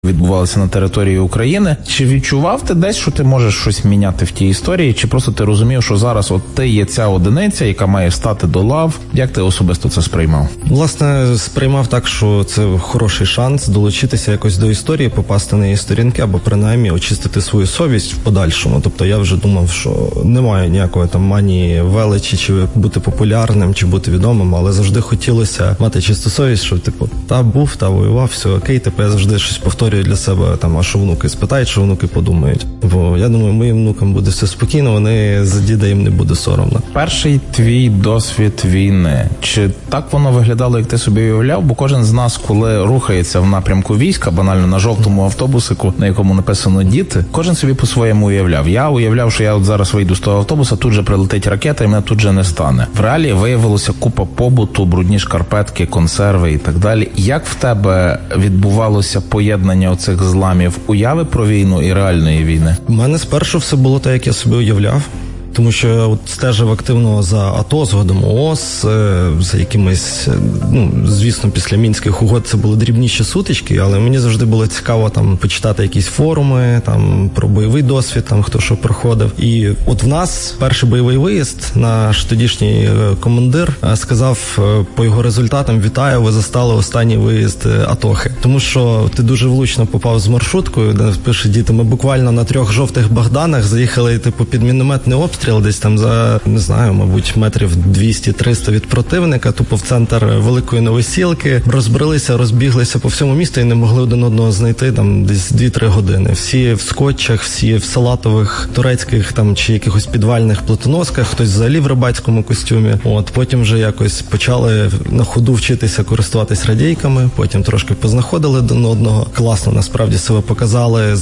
відбувалися на території України. Чи відчував ти десь, що ти можеш щось міняти в тій історії, чи просто ти розумів, що зараз от ти є ця одиниця, яка має стати до лав? Як ти особисто це сприймав? Власне, сприймав так, що це хороший шанс долучитися якось до історії, попасти на її сторінки, або принаймні очистити свою совість в подальшому. Тобто я вже думав, що немає ніякої там манії величі, чи бути популярним, чи бути відомим, але завжди хотілося мати чисту совість, що типу, та був, та воював, все окей, тепер я завжди щось повторюю для себе, там, а що внуки спитають, що внуки подумають. Бо я думаю, моїм внукам буде все спокійно, вони за діда їм не буде соромно. Перший твій досвід війни, чи так воно виглядало, як ти собі уявляв? Бо кожен з нас, коли рухається в напрямку війська, банально на жовтому автобусику, на якому написано «Діти», кожен собі по-своєму уявляв. Я уявляв, що я от зараз вийду з того автобуса, тут же прилетить ракета і мене тут же не стане. В реалії виявилося купа побуту, брудні шкарпетки, консерви і так далі. Як в тебе відбувалося поєднання оцих зламів уяви про війну і реальної війни? У мене спершу все було так, як я собі уявляв. Тому що от стежив активно за АТО, згодом ООС, за якимись, звісно, після Мінських угод це були дрібніші сутички, але мені завжди було цікаво там почитати якісь форуми, там про бойовий досвід, там хто що проходив. І от в нас перший бойовий виїзд, наш тодішній командир сказав по його результатам: "Вітаю, ви застали останній виїзд АТОхи". Тому що ти дуже влучно попав з маршруткою, де пише: "Діти, ми буквально на 3 жовтих Богданах заїхали типу під мінометний обстріл десь там за, не знаю, мабуть, метрів 200-300 від противника, тупо в центр Великої Новосілки, розбралися, розбіглися по всьому місту і не могли один одного знайти там десь 2-3 години. Всі в скотчах, всі в салатових турецьких там чи якихось підвальних плитоносках, хтось взагалі в рибацькому костюмі. От, потім вже якось почали на ходу вчитися користуватись радійками, потім трошки познаходили один одного. Класно, насправді, себе показали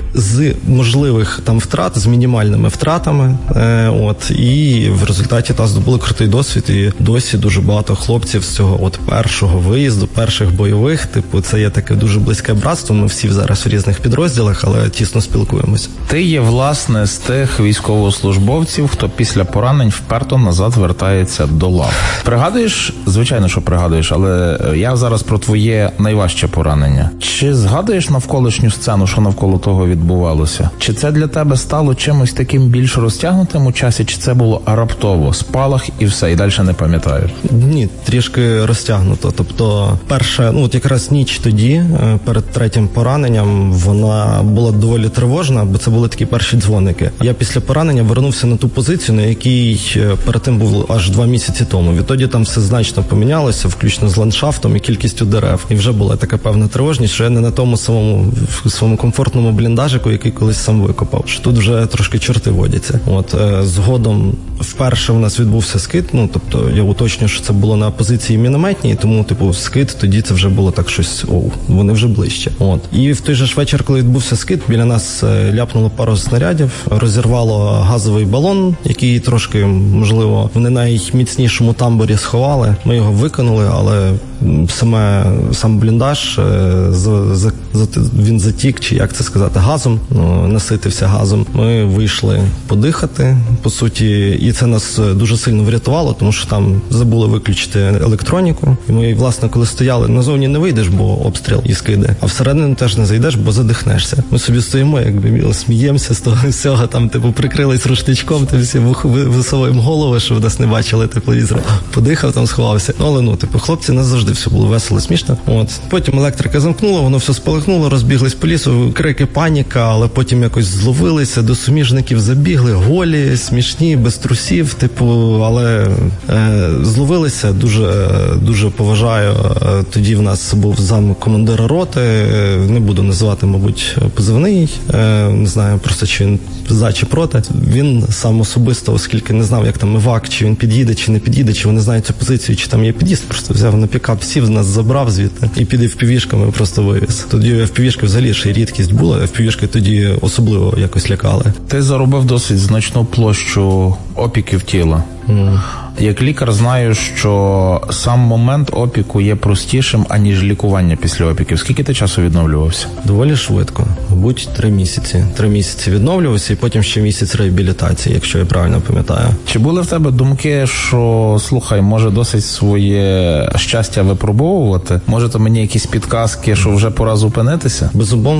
з можливих там втрат, з мінімальними втратами. От, і в результаті здобули крутий досвід, і досі дуже багато хлопців з цього от першого виїзду, перших бойових, типу, це є таке дуже близьке братство, ми всі зараз в різних підрозділах, але тісно спілкуємося. Ти є, власне, з тих військовослужбовців, хто після поранень вперто назад вертається до лав. Пригадуєш? Звичайно, що пригадуєш, але я зараз про твоє найважче поранення. Чи згадуєш навколишню сцену, що навколо того відбувалося? Чи це для тебе стало чимось таким більш розтягнутим у часі, чи це було раптово, спалах і все, і далі не пам'ятаєш? Ні, трішки розтягнуто. Тобто, перша, от якраз ніч тоді, перед третім пораненням, вона була доволі тривожна, бо це були такі перші дзвоники. Я після поранення вернувся на ту позицію, на якій перед тим був аж 2 місяці тому. Відтоді там все значно помінялося, включно з ландшафтом і кількістю дерев. І вже була така певна тривожність, що я не на тому своєму комфортному бліндажику, який колись сам викопав. Що тут вже трошки чорти водяться. От, згодом вперше в нас відбувся скид, тобто я уточню, що це було на позиції мінометній, тому, скид, тоді це вже було так щось, вони вже ближче. От. І в той же ж вечір, коли відбувся скид, біля нас ляпнуло пару снарядів, розірвало газовий балон, який трошки, можливо, в не найміцнішому тамбурі сховали. Ми його викинули, але сам бліндаж, він затік, чи як це сказати, газом, наситився газом. Ми вийшли подихати, по суті, і це нас дуже сильно врятувало, тому що там забули виключити електроніку. І ми, власне, коли стояли, назовні не вийдеш, бо обстріл і скиди, а всередину теж не зайдеш, бо задихнешся. Ми собі стоїмо, якби сміємося з того всього, там, прикрились рушничком, всі висовуємо голови, щоб нас не бачили тепловізор. Подихав, там сховався. Але, хлопці, нас завжди все було весело, смішно. От. Потім електрика замкнула, воно все спалахнуло, розбіглись по лісу, крики, паніка, але потім якось зловилися, до суміжників забігли, голі, смішні, без трусів, але зловилися, дуже поважаю. Тоді в нас був зам командира роти, не буду називати, мабуть, позивний, не знаю просто, чи він за чи проти. Він сам особисто, оскільки не знав, як там івак, чи він під'їде, чи не під'їде, чи вони знають цю позицію, чи там є під'їзд, просто взяв на пікап, сів, нас забрав звідти і під FPV-шками просто вивіз. Тоді FPV-шки взагалі ще й рідкість була, FPV-шки тоді особливо якось лякали. Ти заробив досить значну площу опіків тіла. Як лікар знаю, що сам момент опіку є простішим, аніж лікування після опіків. Скільки ти часу відновлювався? Доволі швидко. Мабуть, 3 місяці. 3 місяці відновлювався і потім ще місяць реабілітації, якщо я правильно пам'ятаю. Чи були в тебе думки, що, слухай, може досить своє щастя випробовувати? Може то мені якісь підказки, що вже пора зупинитися? Безумовно,